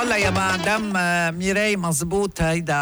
والله يا مدام ميراي مزبوط هيدا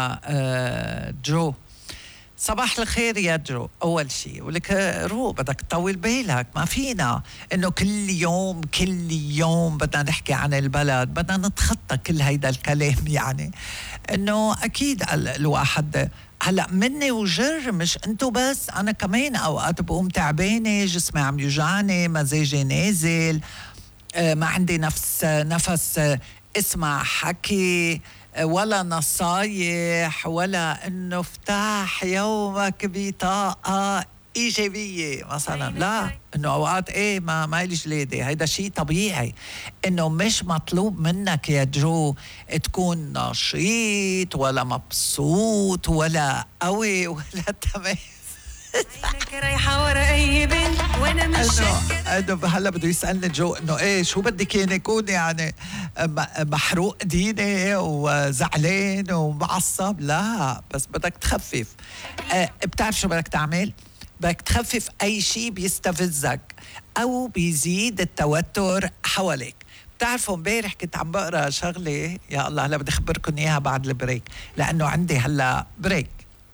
جو. صباح الخير يا جو. أول شيء ولك روق بدك تطول بالك، ما فينا إنه كل يوم بدنا نحكي عن البلد، بدنا نتخطى كل هيدا الكلام. يعني إنه أكيد الواحد هلأ مني وجر، مش انتو بس، أنا كمان أوقات بقوم تعبانة، جسمي عم يوجعني، مزاجي نازل، ما عندي نفس اسمع حكي ولا نصايح ولا انه افتح يومك بطاقة إيجابية مثلا. لا، انه اوقات ما إلي جلادة، هيدا شيء طبيعي. انه مش مطلوب منك يا جو تكون نشيط ولا مبسوط ولا قوي ولا تمام. عينك رايحة ورا أي بنت وأنا مش انه هلا بده يسألني جو انه شو بدك اياني اكون، يعني محروق ديني وزعلان ومعصب؟ لا، بس بدك تخفف. بتعرف شو بدك تعمل؟ بدك تخفف اي شيء بيستفزك او بيزيد التوتر حواليك. بتعرفوا امبارح كنت عم بقرا شغله، يا الله هلا بدي اخبركم اياها بعد البريك، لانه عندي هلا بريك.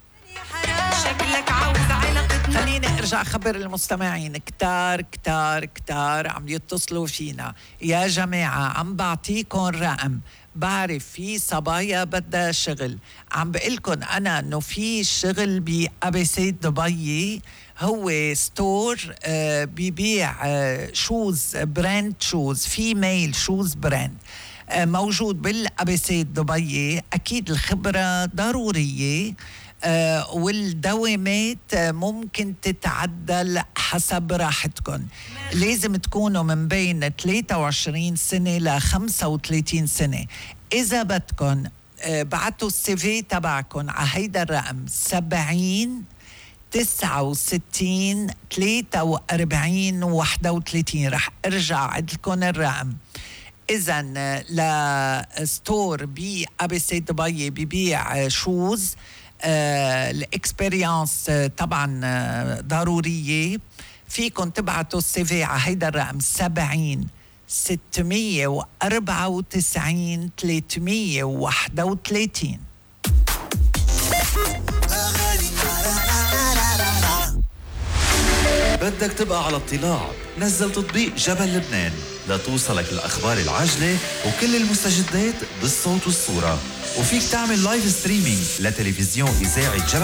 شكلك عاوز علاقتنا. خليني ارجع اخبر المستمعين، كتار عم يتصلوا فينا. يا جماعه عم بعطيكم رقم، بعرف في صبايا بدها شغل، عم بقلكن انا انه في شغل بأبي سيد دبي، هو ستور بيبيع شوز، براند شوز، فيميل شوز براند، موجود بالأبي سيد دبي. اكيد الخبره ضروريه، والدوامات ممكن تتعدل حسب راحتكم. لازم تكونوا من بين 23 سنة ل 35 سنة. إذا بدكم بعتوا السي في تبعكم على هيدا الرقم 70 69 43 31. رح ارجع عد لكم الرقم. إذا لستور بأبي سيد دبي ببيع شوز، الاكسبيرينس طبعا ضرورية. فيكن تبعتوا السي في على هيدا الرقم 70 694 331. بدك تبقى على اطلاع؟ نزل تطبيق جبل لبنان لتوصلك الأخبار العاجلة وكل المستجدات بالصوت والصورة، وفيك تعمل لايف ستريمينج لتلفزيون إذاعي جبل